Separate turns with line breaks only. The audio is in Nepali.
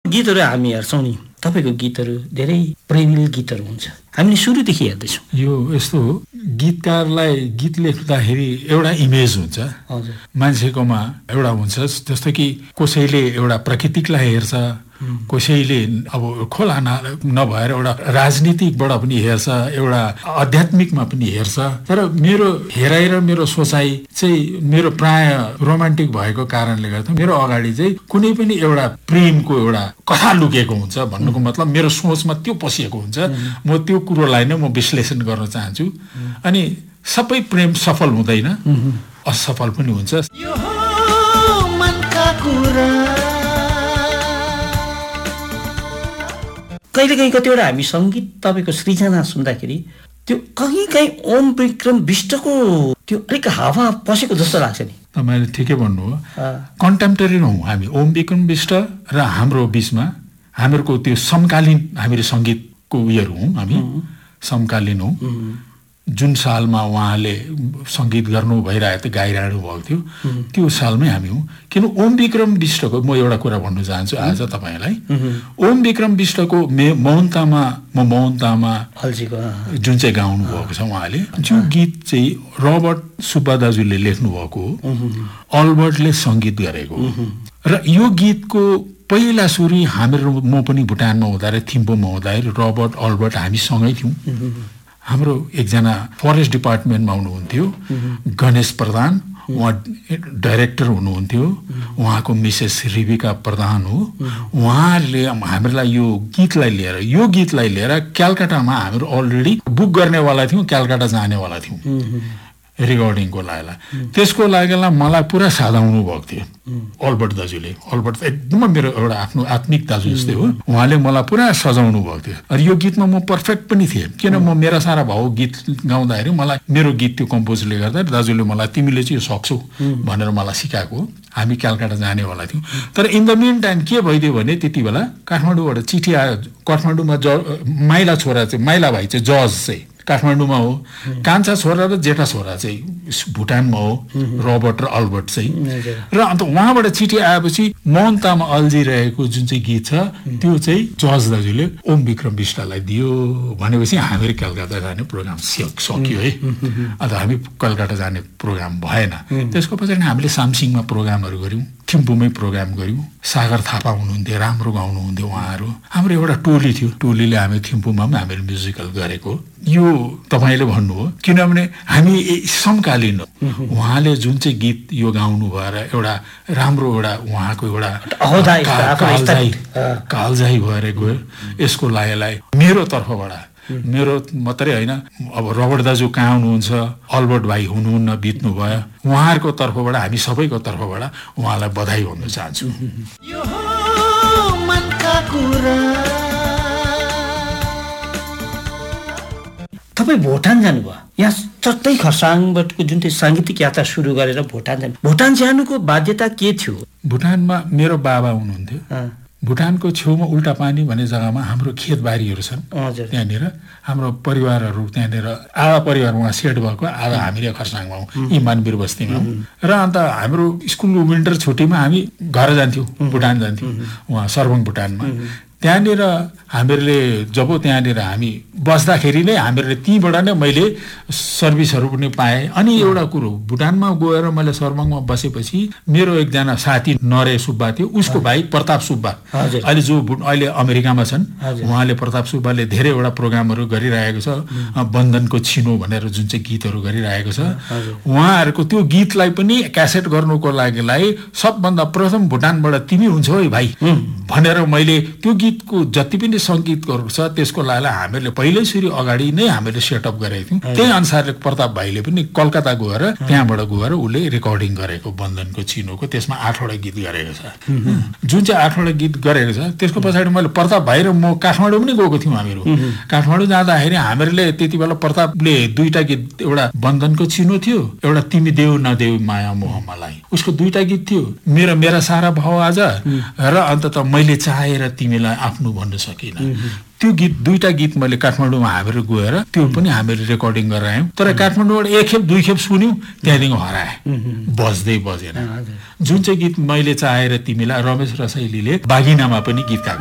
गीतहरू हामी हेर्छौँ नि, तपाईँको गीतहरू धेरै प्रेमिल गीतहरू हुन्छ, हामीले सुरुदेखि हेर्दैछौँ।
यो यस्तो हो, गीतकारलाई गीत लेख्दाखेरि एउटा इमेज हुन्छ मान्छेकोमा, एउटा हुन्छ जस्तो कि कसैले एउटा प्राकृतिकलाई हेर्छ, कसैले अब खोला नभएर एउटा राजनीतिकबाट पनि हेर्छ, एउटा आध्यात्मिकमा पनि हेर्छ। तर मेरो हेराइ र मेरो सोचाइ चाहिँ मेरो प्राय रोमान्टिक भएको कारणले गर्दा मेरो अगाडि चाहिँ कुनै पनि एउटा प्रेमको एउटा कथा लुकेको हुन्छ भन्नुको मतलब मेरो सोचमा त्यो पसिएको हुन्छ। म त्यो कुरोलाई नै म विश्लेषण गर्न चाहन्छु। अनि सबै प्रेम सफल हुँदैन, असफल पनि हुन्छ।
कहिलेकाहीँ कतिवटा हामी सङ्गीत तपाईँको सृजना सुन्दाखेरि त्यो कहीँ ओम विक्रम बिष्टको त्यो अलिक हावा पसेको जस्तो लाग्छ नि।
तपाईँले ठिकै भन्नु हो, कन्टेम्पोरेरी हौँ हामी। ओम विक्रम बिष्ट र हाम्रो बिचमा हामीहरूको त्यो समकालीन हामीहरू सङ्गीतको उयोहरू हौँ, हामी समकालीन हौँ। जुन सालमा उहाँले सङ्गीत गर्नु भइरहेको थियो, गाइरहनु भएको थियो, त्यो सालमै हामी हौँ। किन ओम विक्रम बिष्टको म एउटा कुरा भन्नु चाहन्छु आज तपाईँलाई। ओम विक्रम बिष्टको मौनतामा जुन चाहिँ गाउनु भएको छ उहाँले, जो गीत चाहिँ रबर्ट सुब्बा दाजुले लेख्नु भएको हो, अल्बर्टले सङ्गीत गरेको हो। र यो गीतको पहिला सुरु हामीहरू, म पनि भुटानमा हुँदाखेरि, थिम्पूमा हुँदाखेरि रबर्ट अल्बर्ट हामी सँगै थियौँ। हाम्रो एकजना फरेस्ट डिपार्टमेन्टमा हुनुहुन्थ्यो गणेश प्रधान, उहाँ डाइरेक्टर हुनुहुन्थ्यो। उहाँको मिसेस रिबिका प्रधान हो। उहाँले हामीलाई यो गीतलाई लिएर कलकत्तामा हामीहरू अलरेडी बुक गर्नेवाला थियौँ, कलकत्ता जानेवाला थियौँ रेकर्डिङको लागि। त्यसको लागि मलाई पुरा साधाउनु भएको थियो अल्बर्ट दाजुले। अल्बर्ट एकदम मेरो एउटा आफ्नो आत्मिक दाजु जस्तै हो। उहाँले मलाई पुरा सजाउनु भएको थियो। र यो गीतमा म पर्फेक्ट पनि थिएँ, किन म मेरा सारा भाउ गीत गाउँदाखेरि मलाई मेरो गीत त्यो कम्पोजले गर्दा दाजुले मलाई तिमीले चाहिँ यो सक्छौ भनेर मलाई सिकाएको। हामी कलकत्ता जानेवाला थियौँ। तर इन द मिन टाइम के भइदियो भने त्यति बेला काठमाडौँबाट चिठी आयो। काठमाडौँमा माइला छोरा चाहिँ, माइला भाइ चाहिँ जज चाहिँ काठमाडौँमा हो, कान्छा छोरा र जेठा छोरा चाहिँ भुटानमा हो, रबर्ट र अल्बर्ट चाहिँ। र अन्त उहाँबाट चिठी आएपछि मौनतामा अल्झिरहेको जुन चाहिँ गीत छ त्यो चाहिँ जज दाजुले ओम विक्रम बिष्टलाई दियो। भनेपछि हामीहरू कलकत्ता जाने प्रोग्राम सक्यो है। अन्त हामी कलकत्ता जाने प्रोग्राम भएन। त्यसको पछाडि हामीले सामसिङमा प्रोग्रामहरू गऱ्यौँ, थिम्पूमै प्रोग्राम गऱ्यौँ। सागर थापा हुनुहुन्थ्यो, राम्रो गाउनुहुन्थ्यो उहाँहरू। हाम्रो एउटा टोली थियो, टोलीले हामी थिम्पूमा पनि हामीले म्युजिकल गरेको। यो तपाईँले भन्नु हो, किनभने हामी समकालीन हो। उहाँले जुन चाहिँ गीत यो गाउनु भएर एउटा राम्रो एउटा उहाँको एउटा कालजाई भएर गयो। यसको लागि मेरो तर्फबाट, मेरो मात्रै होइन, अब रबर्ट दाजु कहाँ हुनुहुन्छ, अल्बर्ट भाइ हुनुहुन्न, बित्नु भयो, उहाँहरूको तर्फबाट, हामी सबैको तर्फबाट उहाँलाई बधाई भन्न चाहन्छु।
तपाईँ भुटान जानुभयो, यहाँ चट्टै खरसाङबाटको जुन चाहिँ साङ्गीतिक यात्रा सुरु गरेर भुटान जानुको बाध्यता के थियो?
भुटानमा मेरो बाबा हुनुहुन्थ्यो। भुटानको छेउमा उल्टा पानी भन्ने जग्गामा हाम्रो खेतबारीहरू छन्। त्यहाँनिर हाम्रो परिवारहरू, त्यहाँनिर आधा परिवार उहाँ सेट भएको, आधा हामीले खरसाङमा हौँ, इमानवीर बस्तीमा हौँ। र अन्त हाम्रो स्कुलको विन्टर छुट्टीमा हामी घर जान्थ्यौँ, भुटान जान्थ्यौँ, उहाँ सर्वङ भुटानमा। त्यहाँनिर हामीहरूले जब त्यहाँनिर हामी बस्दाखेरि नै हामीहरूले त्यहीँबाट नै मैले सर्भिसहरू पनि पाएँ। अनि एउटा कुरो, भुटानमा गएर मैले सर्वङमा बसेपछि मेरो एकजना साथी नरे सुब्बा थियो, उसको भाइ प्रताप सुब्बा अहिले जो अहिले अमेरिकामा छन्। उहाँले, प्रताप सुब्बाले धेरैवटा प्रोग्रामहरू गरिरहेको छ, बन्धनको छिनो भनेर जुन चाहिँ गीतहरू गरिरहेको छ। उहाँहरूको त्यो गीतलाई पनि क्यासेट गर्नुको लागि सबभन्दा प्रथम भुटानबाट तिमी हुन्छौ है भाइ भनेर मैले त्यो गीतको जति पनि सङ्गीतहरू छ त्यसको लागि हामीहरूले पहिल्यै सुरु अगाडि नै हामीले सेटअप गरेको थियौँ। त्यही अनुसारले प्रताप भाइले पनि कलकत्ता गएर त्यहाँबाट गएर उसले रेकर्डिङ गरेको बन्धनको चिनोको, त्यसमा 8वटा गीत गरेको छ। जुन चाहिँ 8वटा गीत गरेको छ त्यसको पछाडि मैले प्रताप भाइ र म काठमाडौँ पनि गएको थियौँ। हामीहरू काठमाडौँ जाँदाखेरि हामीहरूले त्यति बेला प्रतापले 2टा गीत, एउटा बन्धनको चिनो थियो, एउटा तिमी देऊ नदेऊ माया मोह मलाई, उसको 2टा गीत थियो, मेरा सारा भाव आज र अन्तत मैले चाहेर तिमीलाई आफ्नो भन्न सकिनँ। त्यो गीत 2टा गीत मैले काठमाडौँमा हामीहरू गएर त्यो पनि हामीले रेकर्डिङ गरेर आयौँ। तर काठमाडौँबाट 1 खेप 2 खेप सुन्यौँ, त्यहाँदेखि हराए, बज्दै बजेन। जुन चाहिँ गीत मैले चाहेर तिमीलाई रमेश रसाइलीले बागिनामा पनि गीत